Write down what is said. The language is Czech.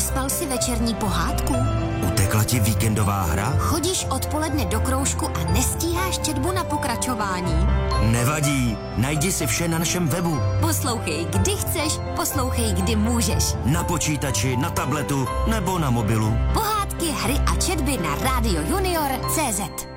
Nevyspal si večerní pohádku? Utekla ti víkendová hra? Chodíš odpoledne do kroužku a nestíháš četbu na pokračování? Nevadí, najdi si vše na našem webu. Poslouchej, kdy chceš, poslouchej, kdy můžeš. Na počítači, na tabletu nebo na mobilu. Pohádky, hry a četby na Radio Junior.cz